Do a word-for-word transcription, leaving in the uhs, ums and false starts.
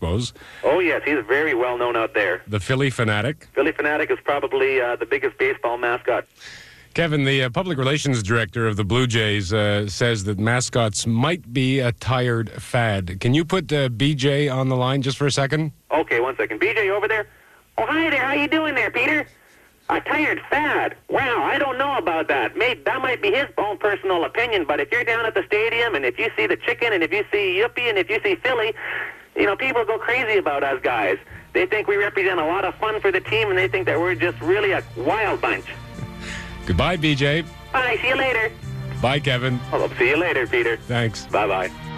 suppose. Oh, yes, he's very well known out there. The Philly Fanatic. Philly Fanatic is probably uh, the biggest baseball mascot. Kevin, the uh, public relations director of the Blue Jays, uh, says that mascots might be a tired fad. Can you put uh, B J on the line just for a second? Okay, one second. B J over there? Oh, hi there. How you doing there, Peter? A tired fad? Wow, I don't know about that. Maybe that might be his own personal opinion, but if you're down at the stadium and if you see the chicken and if you see Yuppie and if you see Philly, you know, people go crazy about us guys. They think we represent a lot of fun for the team and they think that we're just really a wild bunch. Goodbye, B J. Bye, see you later. Bye, Kevin. Well, see you later, Peter. Thanks. Bye-bye.